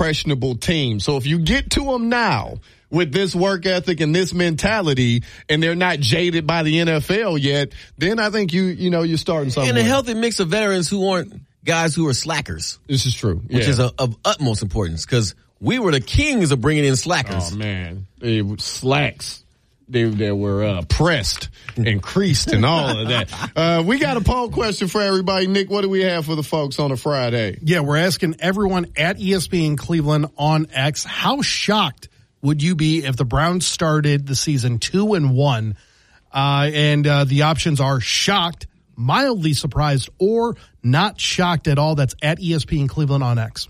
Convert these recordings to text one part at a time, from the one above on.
impressionable team. So if you get to them now with this work ethic and this mentality, and they're not jaded by the NFL yet, then I think you're starting somewhere. And a healthy mix of veterans who aren't guys who are slackers. This is true. Which is of utmost importance, because we were the kings of bringing in slackers. Oh, man. They were slacks. They were pressed and creased and all of that. We got a poll question for everybody. Nick, what do we have for the folks on a Friday? Yeah, we're asking everyone at ESPN Cleveland on X, how shocked would you be if the Browns started the season 2-1? And the options are shocked, mildly surprised, or not shocked at all. That's at ESPN Cleveland on X.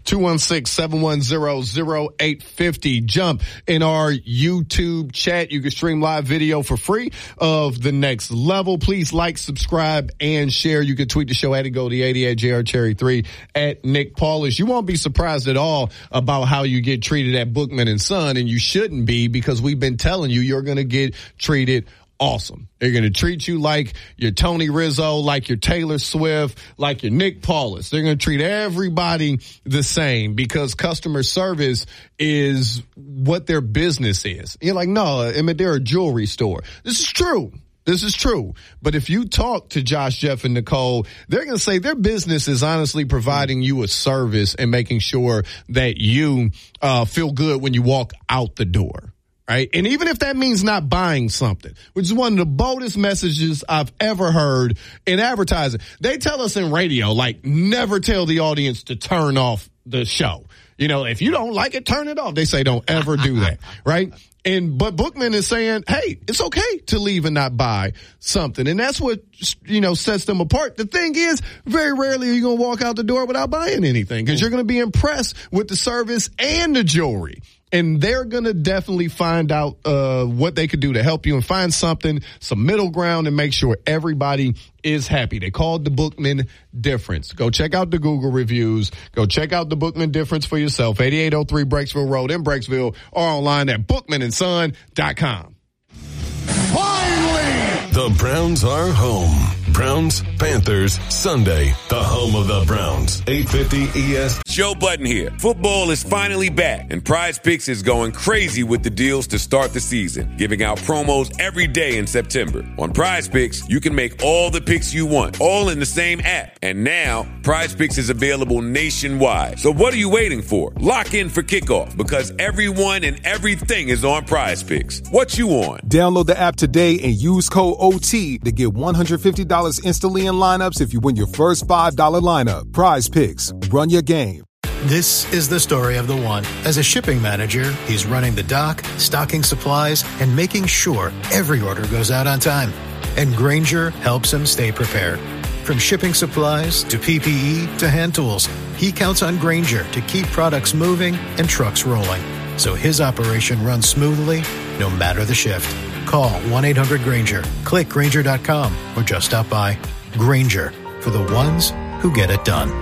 216-710-0850. Jump in our YouTube chat. You can stream live video for free of The Next Level. Please like, subscribe, and share. You can tweet the show at Goldie80 at JRCherry3 at Nick Paulus. You won't be surprised at all about how you get treated at Bookman and Son, and you shouldn't be, because we've been telling you you're going to get treated awesome. They're going to treat you like your Tony Rizzo, like your Taylor Swift, like your Nick Paulus. They're going to treat everybody the same, because customer service is what their business is. You're like, no, I mean, they're a jewelry store. This is true. This is true. But if you talk to Josh, Jeff, and Nicole, they're going to say their business is honestly providing you a service and making sure that you feel good when you walk out the door. Right? And even if that means not buying something, which is one of the boldest messages I've ever heard in advertising. They tell us in radio, like, never tell the audience to turn off the show. If you don't like it, turn it off. They say don't ever do that. Right? But Bookman is saying, hey, it's okay to leave and not buy something. And that's what, sets them apart. The thing is, very rarely are you going to walk out the door without buying anything, because you're going to be impressed with the service and the jewelry. And they're going to definitely find out what they could do to help you and find some middle ground, and make sure everybody is happy. They call it the Bookman difference. Go check out the Google reviews. Go check out the Bookman difference for yourself. 8803 Breaksville Road in Breaksville, or online at bookmanandson.com. Finally! The Browns are home. Browns, Panthers, Sunday. The home of the Browns. 850 ES. Joe Budden here. Football is finally back, and Prize Picks is going crazy with the deals to start the season, giving out promos every day in September. On Prize Picks, you can make all the picks you want, all in the same app. And now, Prize Picks is available nationwide. So what are you waiting for? Lock in for kickoff, because everyone and everything is on Prize Picks. What you on? Download the app today and use code OT to get $150 instantly in lineups if you win your first $5 lineup. Prize Picks. Run your game. This is the story of the one. As a shipping manager, he's running the dock, stocking supplies, and making sure every order goes out on time. And Grainger helps him stay prepared. From shipping supplies to PPE to hand tools, he counts on Grainger to keep products moving and trucks rolling, so his operation runs smoothly no matter the shift. Call 1-800-GRAINGER, click Grainger.com, or just stop by. Grainger, for the ones who get it done.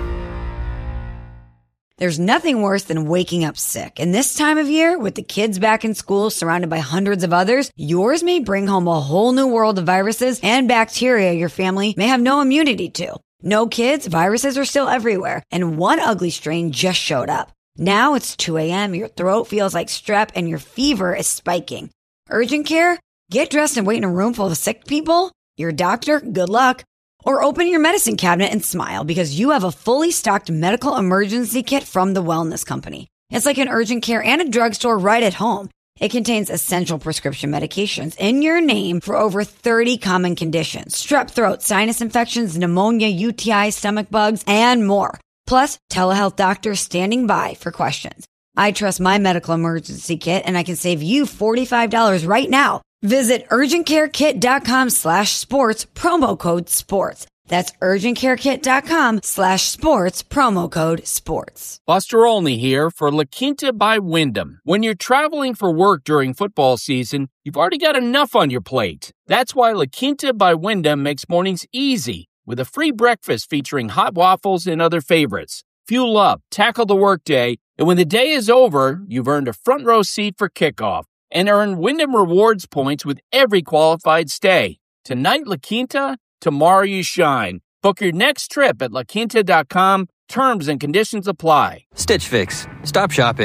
There's nothing worse than waking up sick. And this time of year, with the kids back in school surrounded by hundreds of others, yours may bring home a whole new world of viruses and bacteria your family may have no immunity to. No kids, viruses are still everywhere. And one ugly strain just showed up. Now it's 2 a.m., your throat feels like strep, and your fever is spiking. Urgent care? Get dressed and wait in a room full of sick people? Your doctor? Good luck. Or open your medicine cabinet and smile, because you have a fully stocked medical emergency kit from the Wellness Company. It's like an urgent care and a drugstore right at home. It contains essential prescription medications in your name for over 30 common conditions: strep throat, sinus infections, pneumonia, UTI, stomach bugs, and more. Plus, telehealth doctors standing by for questions. I trust my medical emergency kit, and I can save you $45 right now. Visit urgentcarekit.com/sports, promo code sports. That's urgentcarekit.com/sports, promo code sports. Buster Olney here for La Quinta by Wyndham. When you're traveling for work during football season, you've already got enough on your plate. That's why La Quinta by Wyndham makes mornings easy with a free breakfast featuring hot waffles and other favorites. Fuel up, tackle the workday, and when the day is over, you've earned a front row seat for kickoff and earn Wyndham Rewards points with every qualified stay. Tonight, La Quinta, tomorrow you shine. Book your next trip at laquinta.com. Terms and conditions apply. Stitch Fix. Stop shopping